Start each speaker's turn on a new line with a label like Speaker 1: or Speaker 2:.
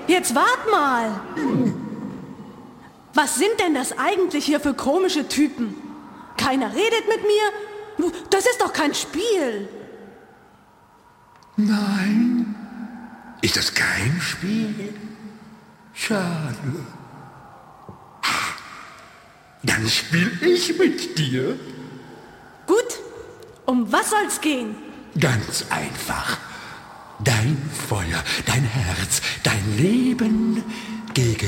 Speaker 1: Jetzt wart mal. Was sind denn das eigentlich hier für komische Typen? Keiner redet mit mir? Das ist doch kein Spiel.
Speaker 2: Nein. Ist das kein Spiel? Schade. Dann spiel ich mit dir.
Speaker 1: Gut. Um was soll's gehen?
Speaker 2: Ganz einfach. Dein Feuer, dein Herz, dein Leben gegen